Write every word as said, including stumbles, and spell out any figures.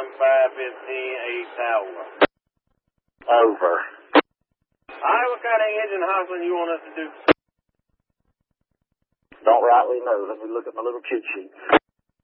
five fifteen, eight tower. Over. All right, what kind of engine hustling you want us to do? Don't rightly know. Let me look at my little cheat sheet.